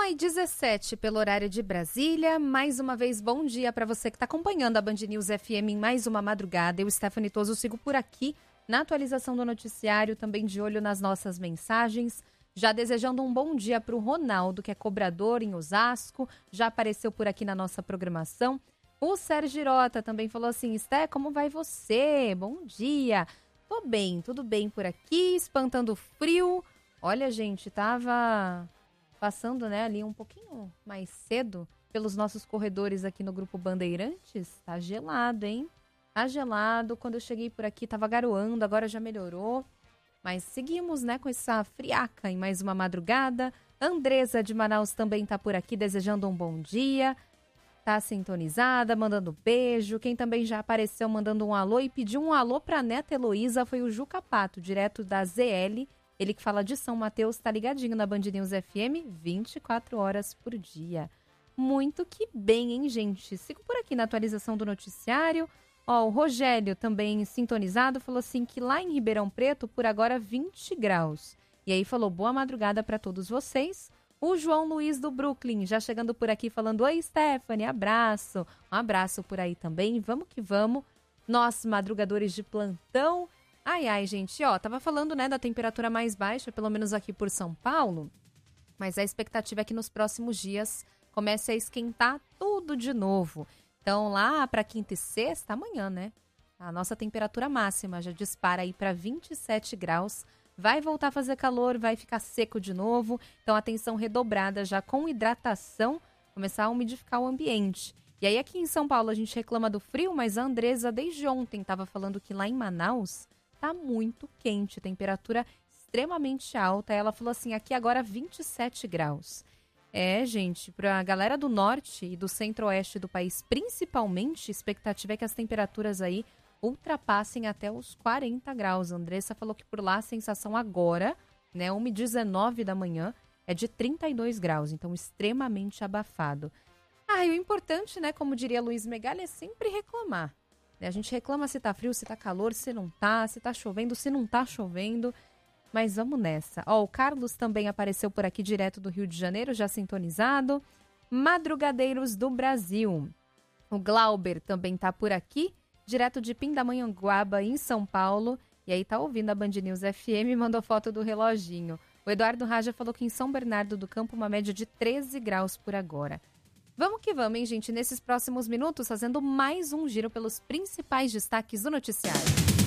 1h17 pelo horário de Brasília. Mais uma vez, bom dia para você que está acompanhando a Band News FM em mais uma madrugada. Eu, Stephanie Toso, sigo por aqui na atualização do noticiário, também de olho nas nossas mensagens. Já desejando um bom dia para o Ronaldo, que é cobrador em Osasco, já apareceu por aqui na nossa programação. O Sérgio Girota também falou assim: Sté, como vai você? Bom dia. Tô bem, tudo bem por aqui, espantando o frio. Olha, gente, tava passando, né, ali um pouquinho mais cedo pelos nossos corredores aqui no Grupo Bandeirantes. Tá gelado, hein? Tá gelado. Quando eu cheguei por aqui tava garoando, agora já melhorou. Mas seguimos, né, com essa friaca em mais uma madrugada. Andresa de Manaus também tá por aqui desejando um bom dia. Tá sintonizada, mandando beijo. Quem também já apareceu mandando um alô e pediu um alô pra neta Heloísa foi o Juca Pato, direto da ZL. Ele que fala de São Mateus, tá ligadinho na Band News FM 24 horas por dia. Muito que bem, hein, gente? Sigo por aqui na atualização do noticiário. Ó, o Rogério também sintonizado falou assim que lá em Ribeirão Preto, por agora 20 graus. E aí falou boa madrugada pra todos vocês. O João Luiz do Brooklyn, já chegando por aqui falando: oi, Stephanie, abraço. Um abraço por aí também, vamos que vamos. Nós, madrugadores de plantão. Ai, gente, ó, tava falando, né, da temperatura mais baixa, pelo menos aqui por São Paulo. Mas a expectativa é que nos próximos dias comece a esquentar tudo de novo. Então, lá para quinta e sexta, amanhã, né, a nossa temperatura máxima já dispara aí para 27 graus. Vai voltar a fazer calor, vai ficar seco de novo. Então, atenção redobrada já com hidratação, começar a umidificar o ambiente. E aí, aqui em São Paulo, a gente reclama do frio, mas a Andresa, desde ontem, estava falando que lá em Manaus tá muito quente, temperatura extremamente alta. Ela falou assim, aqui agora 27 graus. É, gente, para a galera do norte e do centro-oeste do país, principalmente, a expectativa é que as temperaturas aí ultrapassem até os 40 graus. A Andressa falou que por lá a sensação agora, né, 1h19 da manhã, é de 32 graus, então extremamente abafado. E o importante, né, como diria Luiz Megali, é sempre reclamar. A gente reclama se tá frio, se tá calor, se não tá, se tá chovendo, se não tá chovendo. Mas vamos nessa. Ó, o Carlos também apareceu por aqui direto do Rio de Janeiro, já sintonizado. Madrugadeiros do Brasil. O Glauber também tá por aqui, direto de Pindamonhangaba, em São Paulo. E aí tá ouvindo a Band News FM e mandou foto do reloginho. O Eduardo Raja falou que em São Bernardo do Campo uma média de 13 graus por agora. Vamos que vamos, hein, gente? Nesses próximos minutos, fazendo mais um giro pelos principais destaques do noticiário.